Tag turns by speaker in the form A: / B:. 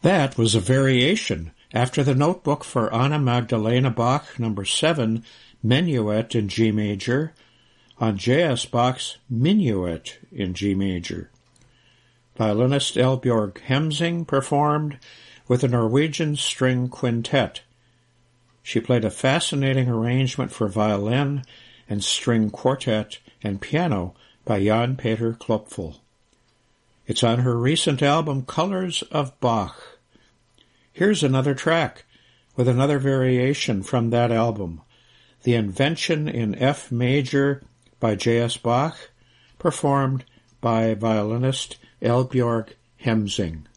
A: That was a variation after the notebook for Anna Magdalena Bach No. 7, Menuet in G major, on J.S. Bach's Minuet in G major. Violinist Eldbjørg Hemsing performed with a Norwegian string quintet. She played a fascinating arrangement for violin and string quartet and piano by Jan Peter Klopfel. It's on her recent album Colors of Bach. Here's another track with another variation from that album, The Invention in F major by J.S. Bach, performed by violinist Eldbjørg Hemsing.